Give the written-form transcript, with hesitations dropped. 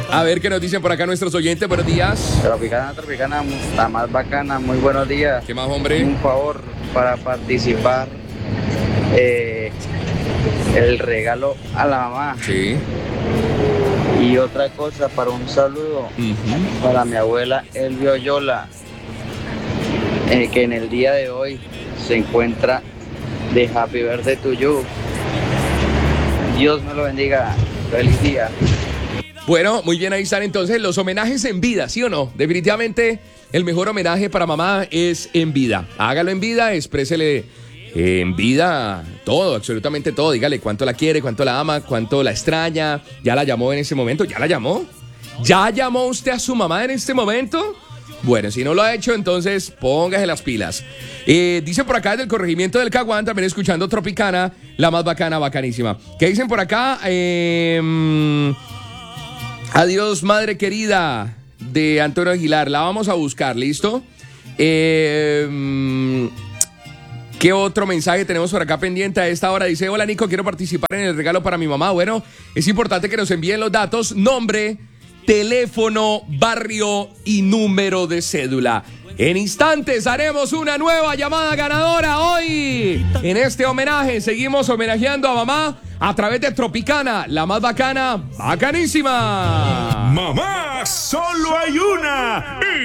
A ver qué nos dicen por acá nuestros oyentes. Buenos días. Tropicana, la más bacana, muy buenos días. ¿Qué más, hombre? Un favor para participar, el regalo a la mamá. Sí. Y otra cosa, para un saludo para mi abuela Elvio Yola, que en el día de hoy se encuentra de Happy Birthday to you. Dios me lo bendiga. Feliz día. Bueno, muy bien, ahí están entonces los homenajes en vida, ¿sí o no? Definitivamente el mejor homenaje para mamá es en vida. Hágalo en vida, exprésele en vida todo, absolutamente todo. Dígale cuánto la quiere, cuánto la ama, cuánto la extraña. ¿Ya la llamó en ese momento? ¿Ya la llamó? ¿Ya llamó usted a su mamá en este momento? Bueno, si no lo ha hecho, entonces póngase las pilas. Dicen por acá desde el corregimiento del Caguán, también escuchando Tropicana, la más bacana, bacanísima. ¿Qué dicen por acá? Adiós, madre querida, de Antonio Aguilar. La vamos a buscar, ¿listo? ¿Qué otro mensaje tenemos por acá pendiente a esta hora? Dice, hola Nico, quiero participar en el regalo para mi mamá. Bueno, es importante que nos envíen los datos, nombre, teléfono, barrio y número de cédula. En instantes haremos una nueva llamada ganadora hoy. En este homenaje seguimos homenajeando a mamá a través de Tropicana, la más bacana, bacanísima. Mamá, solo hay una.